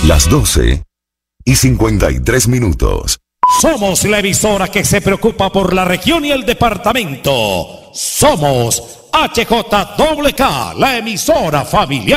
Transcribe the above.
Las 12:53. Somos la emisora que se preocupa por la región y el departamento. Somos HJWK, la emisora familiar.